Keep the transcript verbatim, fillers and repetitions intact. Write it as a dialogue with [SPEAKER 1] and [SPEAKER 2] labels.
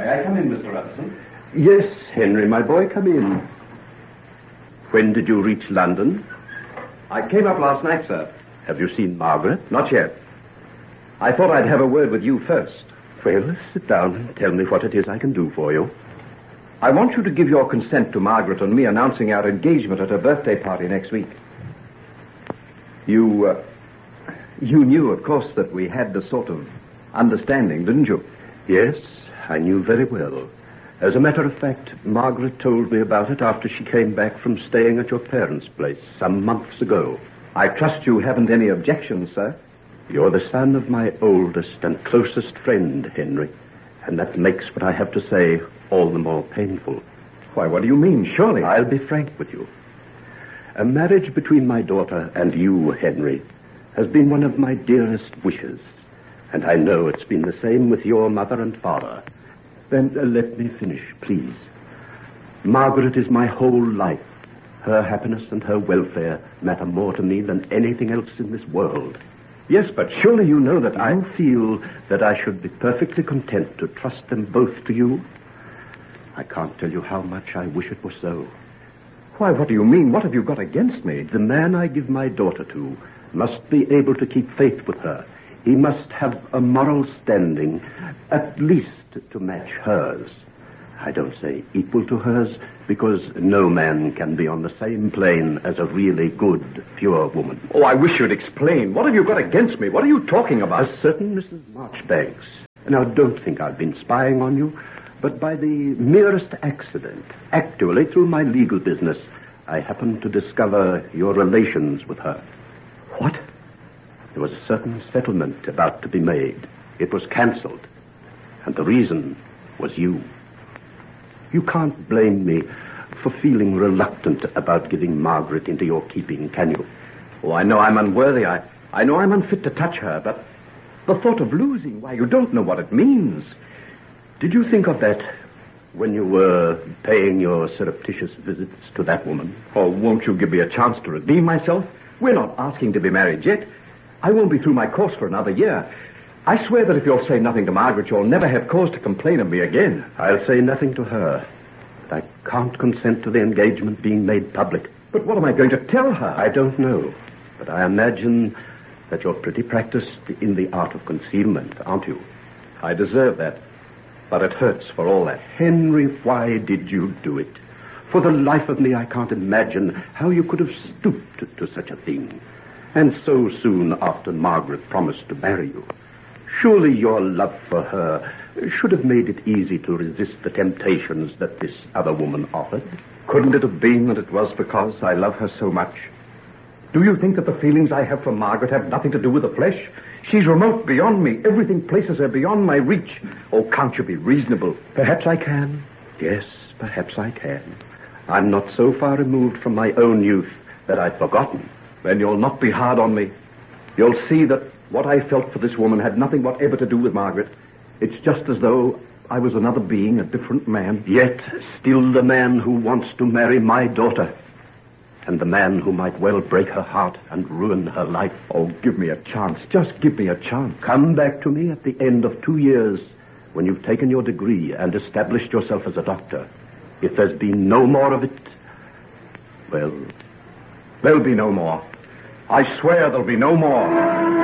[SPEAKER 1] May I come in, Mister Rutherford?
[SPEAKER 2] Yes, Henry, my boy, come in. When did you reach London?
[SPEAKER 1] I came up last night, sir.
[SPEAKER 2] Have you seen Margaret?
[SPEAKER 1] Not yet. I thought I'd have a word with you first.
[SPEAKER 2] Well, sit down and tell me what it is I can do for you.
[SPEAKER 1] I want you to give your consent to Margaret and me announcing our engagement at her birthday party next week. You, uh, you knew, of course, that we had the sort of understanding, didn't you?
[SPEAKER 2] Yes, I knew very well. As a matter of fact, Margaret told me about it after she came back from staying at your parents' place some months ago.
[SPEAKER 1] I trust you haven't any objections, sir.
[SPEAKER 2] You're the son of my oldest and closest friend, Henry, and that makes what I have to say all the more painful.
[SPEAKER 1] Why, what do you mean, surely?
[SPEAKER 2] I'll be frank with you. A marriage between my daughter and you, Henry, has been one of my dearest wishes, and I know it's been the same with your mother and father. Then uh, let me finish, please. Margaret is my whole life. Her happiness and her welfare matter more to me than anything else in this world.
[SPEAKER 1] Yes, but surely you know that I...
[SPEAKER 2] I feel that I should be perfectly content to trust them both to you. I can't tell you how much I wish it were so.
[SPEAKER 1] Why, what do you mean? What have you got against me?
[SPEAKER 2] The man I give my daughter to must be able to keep faith with her. He must have a moral standing, at least to match hers. I don't say equal to hers, because no man can be on the same plane as a really good, pure woman.
[SPEAKER 1] Oh, I wish you'd explain. What have you got against me? What are you talking about?
[SPEAKER 2] A certain Missus Marchbanks. Now, don't think I've been spying on you, but by the merest accident, actually through my legal business, I happened to discover your relations with her.
[SPEAKER 1] What?
[SPEAKER 2] There was a certain settlement about to be made. It was cancelled. And the reason was you. You can't blame me for feeling reluctant about giving Margaret into your keeping, can you?
[SPEAKER 1] Oh, I know I'm unworthy. I, I know I'm unfit to touch her, but the thought of losing, why, you don't know what it means.
[SPEAKER 2] Did you think of that when you were paying your surreptitious visits to that woman?
[SPEAKER 1] Oh, won't you give me a chance to redeem myself? We're not asking to be married yet. I won't be through my course for another year. I swear that if you'll say nothing to Margaret, you'll never have cause to complain of me again.
[SPEAKER 2] I'll say nothing to her. But I can't consent to the engagement being made public.
[SPEAKER 1] But what am I going to tell her?
[SPEAKER 2] I don't know. But I imagine that you're pretty practiced in the art of concealment, aren't you?
[SPEAKER 1] I deserve that. But it hurts for all that.
[SPEAKER 2] Henry, why did you do it? For the life of me, I can't imagine how you could have stooped to such a thing. And so soon after Margaret promised to marry you. Surely your love for her should have made it easy to resist the temptations that this other woman offered.
[SPEAKER 1] Couldn't it have been that it was because I love her so much? Do you think that the feelings I have for Margaret have nothing to do with the flesh? She's remote beyond me. Everything places her beyond my reach. Oh, can't you be reasonable?
[SPEAKER 2] Perhaps I can. Yes, perhaps I can. I'm not so far removed from my own youth that I've forgotten.
[SPEAKER 1] Then you'll not be hard on me. You'll see that what I felt for this woman had nothing whatever to do with Margaret. It's just as though I was another being, a different man.
[SPEAKER 2] Yet still the man who wants to marry my daughter. And the man who might well break her heart and ruin her life.
[SPEAKER 1] Oh, give me a chance. Just give me a chance.
[SPEAKER 2] Come back to me at the end of two years when you've taken your degree and established yourself as a doctor. If there's been no more of it, well,
[SPEAKER 1] there'll be no more. I swear there'll be no more.